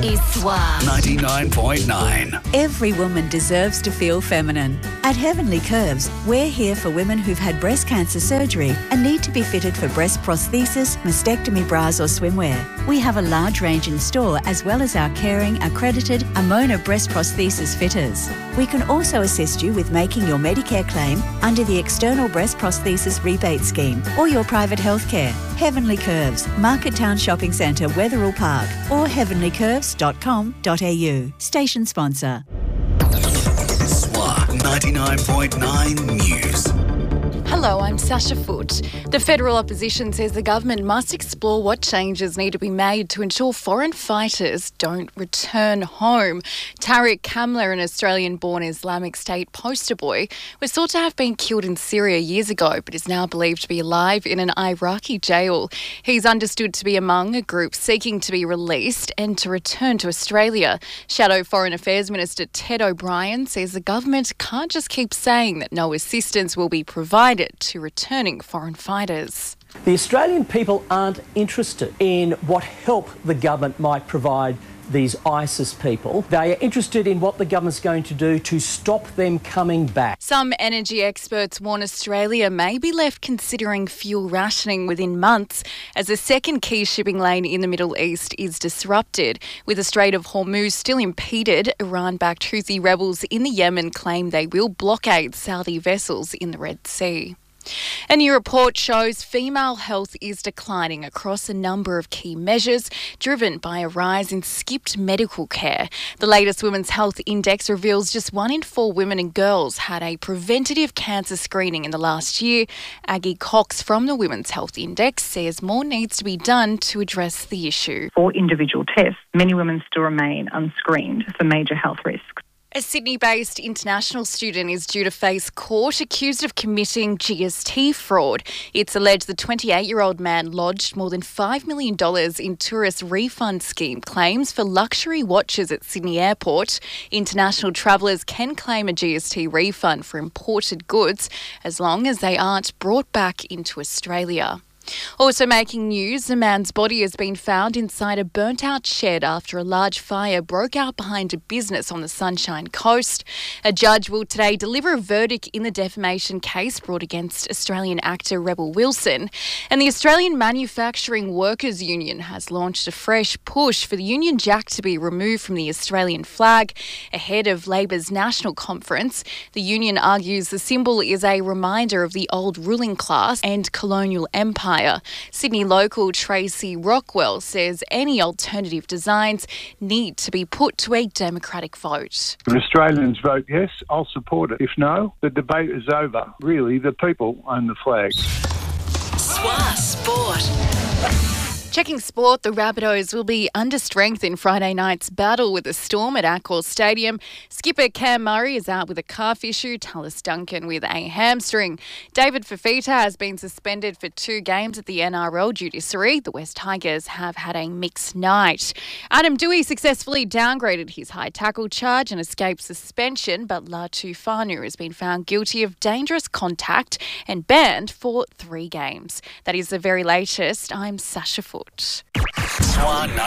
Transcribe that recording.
is SWA 99.9. Every woman deserves to feel feminine. At Heavenly Curves, we're here for women who've had breast cancer surgery and need to be fitted for breast prosthesis, mastectomy bras or swimwear. We have a large range in store as well as our caring, accredited Amona breast prosthesis fitters. We can also assist you with making your Medicare claim under the External Breast Prosthesis Rebate Scheme or your private healthcare. Heavenly Curves, Market Town Shopping Centre, Wetherill Park, or heavenlycurves.com.au. Station sponsor. SWA 99.9 News. Hello, I'm Sasha Foote. The federal opposition says the government must explore what changes need to be made to ensure foreign fighters don't return home. Tariq Kamler, an Australian-born Islamic State poster boy, was thought to have been killed in Syria years ago, but is now believed to be alive in an Iraqi jail. He's understood to be among a group seeking to be released and to return to Australia. Shadow Foreign Affairs Minister Ted O'Brien says the government can't just keep saying that no assistance will be provided to returning foreign fighters. The Australian people aren't interested in what help the government might provide these ISIS people. They are interested in what the government's going to do to stop them coming back. Some energy experts warn Australia may be left considering fuel rationing within months as a second key shipping lane in the Middle East is disrupted. With the Strait of Hormuz still impeded, Iran-backed Houthi rebels in the Yemen claim they will blockade Saudi vessels in the Red Sea. A new report shows female health is declining across a number of key measures, driven by a rise in skipped medical care. The latest Women's Health Index reveals just 1 in 4 women and girls had a preventative cancer screening in the last year. Aggie Cox from the Women's Health Index says more needs to be done to address the issue. For individual tests, many women still remain unscreened for major health risks. A Sydney-based international student is due to face court accused of committing GST fraud. It's alleged the 28-year-old man lodged more than $5 million in tourist refund scheme claims for luxury watches at Sydney Airport. International travellers can claim a GST refund for imported goods as long as they aren't brought back into Australia. Also making news, a man's body has been found inside a burnt-out shed after a large fire broke out behind a business on the Sunshine Coast. A judge will today deliver a verdict in the defamation case brought against Australian actor Rebel Wilson. And the Australian Manufacturing Workers Union has launched a fresh push for the Union Jack to be removed from the Australian flag ahead of Labor's national conference. The union argues the symbol is a reminder of the old ruling class and colonial empire. Sydney local Tracy Rockwell says any alternative designs need to be put to a democratic vote. If Australians vote yes, I'll support it. If no, the debate is over. Really, the people own the flag. SWA Sport. Checking sport, the Rabbitohs will be under strength in Friday night's battle with the Storm at Accor Stadium. Skipper Cam Murray is out with a calf issue, Tallis Duncan with a hamstring. David Fifita has been suspended for 2 games at the NRL judiciary. The West Tigers have had a mixed night. Adam Doueihi successfully downgraded his high tackle charge and escaped suspension, but Latu Fanu has been found guilty of dangerous contact and banned for 3 games. That is the very latest. I'm Sasha Foote. SWA